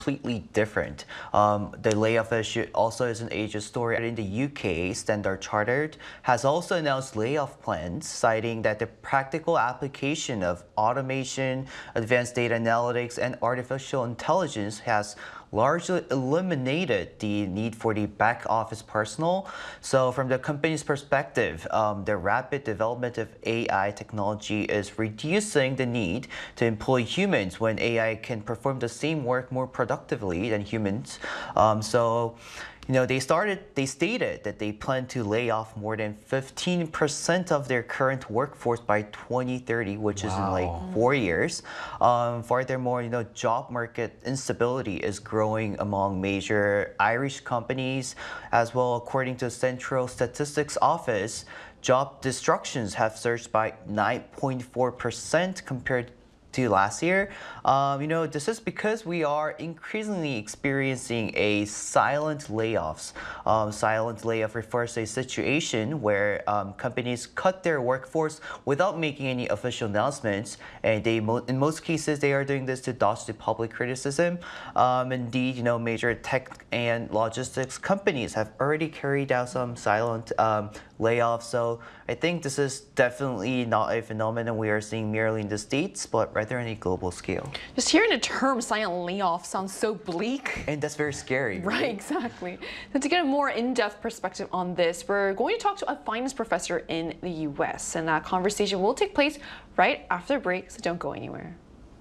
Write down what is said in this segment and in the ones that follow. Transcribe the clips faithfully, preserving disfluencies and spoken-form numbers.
completely different. Um, the layoff issue also is an Asia story. In the U K, Standard Chartered has also announced layoff plans, citing that the practical application of automation, advanced data analytics, and artificial intelligence has largely eliminated the need for the back office personnel. So from the company's perspective, um, the rapid development of A I technology is reducing the need to employ humans when A I can perform the same work more productively than humans. Um, so you know, they started, they stated that they plan to lay off more than fifteen percent of their current workforce by twenty thirty, which is in like four years. Um, furthermore, you know, job market instability is growing among major Irish companies as well. According to Central Statistics Office, job destructions have surged by nine point four percent compared to last year. Um, you know, this is because we are increasingly experiencing a silent layoffs. Um, silent layoff refers to a situation where um, companies cut their workforce without making any official announcements, and they, mo in most cases, they are doing this to dodge the public criticism. Um, indeed, you know, major tech and logistics companies have already carried out some silent um, layoffs. So I think this is definitely not a phenomenon we are seeing merely in the States, but rather on a global scale. Just hearing the term silent layoff sounds so bleak. And that's very scary. Right, exactly. So to get a more in-depth perspective on this, we're going to talk to a finance professor in the U S, and that conversation will take place right after the break, so don't go anywhere.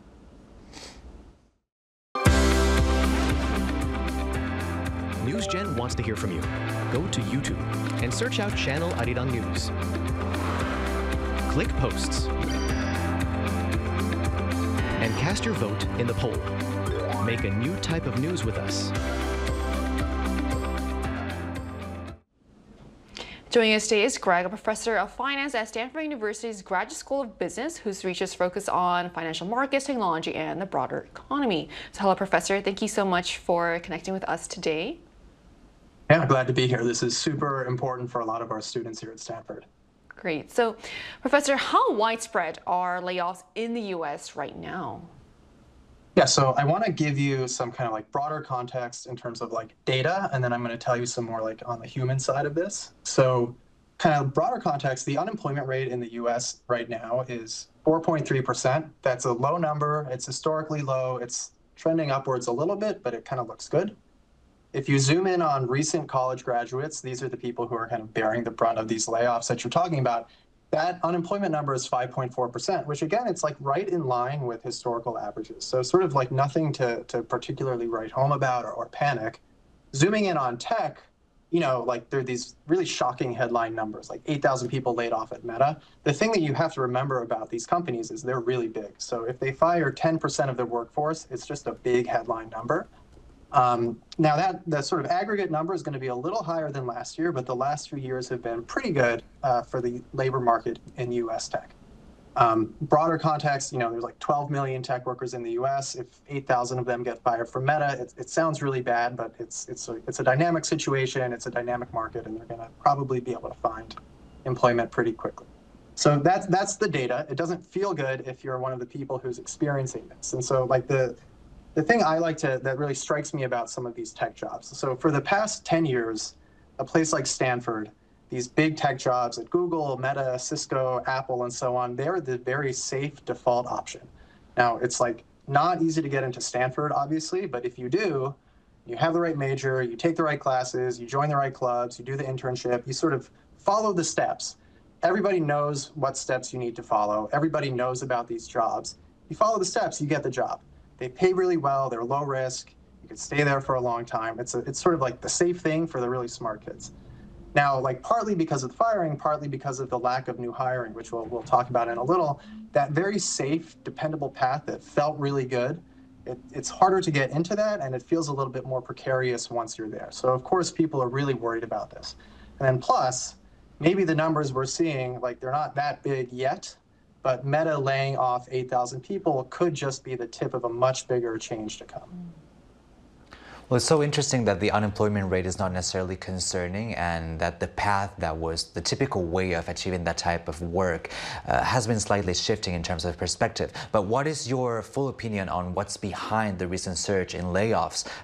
NewsGen wants to hear from you. Go to YouTube and search out Channel Arirang News. Click Posts and cast your vote in the poll. Make a new type of news with us. Joining us today is Greg, a professor of finance at Stanford University's Graduate School of Business, whose research focuses on financial markets, technology, and the broader economy. So hello, Professor. Thank you so much for connecting with us today. Yeah, glad to be here. This is super important for a lot of our students here at Stanford. Great. So, Professor, how widespread are layoffs in the U S right now? Yeah, so I want to give you some kind of like broader context in terms of like data, and then I'm going to tell you some more like on the human side of this. So kind of broader context, the unemployment rate in the U S right now is four point three percent. That's a low number. It's historically low. It's trending upwards a little bit, but it kind of looks good. If you zoom in on recent college graduates, these are the people who are kind of bearing the brunt of these layoffs that you're talking about. That unemployment number is five point four percent, which again, it's like right in line with historical averages. So sort of like nothing to, to particularly write home about or, or panic. Zooming in on tech, you know, like there are these really shocking headline numbers, like eight thousand people laid off at Meta. The thing that you have to remember about these companies is they're really big. So if they fire ten percent of their workforce, it's just a big headline number. Um, now that the sort of aggregate number is going to be a little higher than last year, but the last few years have been pretty good uh, for the labor market in U S tech. Um, broader context, you know, there's like twelve million tech workers in the U S. If eight thousand of them get fired from Meta, it, it sounds really bad, but it's it's a, it's a dynamic situation, it's a dynamic market, and they're going to probably be able to find employment pretty quickly. So that's that's the data. It doesn't feel good if you're one of the people who's experiencing this. And so like the The thing I like to, that really strikes me about some of these tech jobs. So for the past ten years, a place like Stanford, these big tech jobs at Google, Meta, Cisco, Apple, and so on, they're the very safe default option. Now, it's like not easy to get into Stanford, obviously, but if you do, you have the right major, you take the right classes, you join the right clubs, you do the internship, you sort of follow the steps. Everybody knows what steps you need to follow. Everybody knows about these jobs. You follow the steps, you get the job. They pay really well, they're low risk, you can stay there for a long time. It's, a, it's sort of like the safe thing for the really smart kids. Now, like partly because of the firing, partly because of the lack of new hiring, which we'll, we'll talk about in a little, that very safe, dependable path that felt really good, it, it's harder to get into that, and it feels a little bit more precarious once you're there. So of course, people are really worried about this. And then plus, maybe the numbers we're seeing, like they're not that big yet, but Meta laying off eight thousand people could just be the tip of a much bigger change to come. Well, it's so interesting that the unemployment rate is not necessarily concerning, and that the path that was the typical way of achieving that type of work uh, has been slightly shifting in terms of perspective. But what is your full opinion on what's behind the recent surge in layoffs